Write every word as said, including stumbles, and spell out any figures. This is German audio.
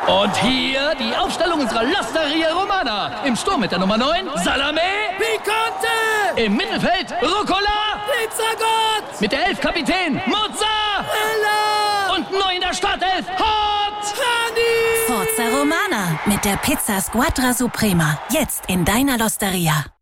Und hier die Aufstellung unserer L'Osteria Romana. Im Sturm mit der Nummer neun, Salame. Picante! Im Mittelfeld, Rucola. Pizzagott! Mit der Elf Kapitän, Mozzarella. Und neu in der Startelf, Hot. Honey! Forza Romana mit der Pizza Squadra Suprema. Jetzt in deiner L'Osteria.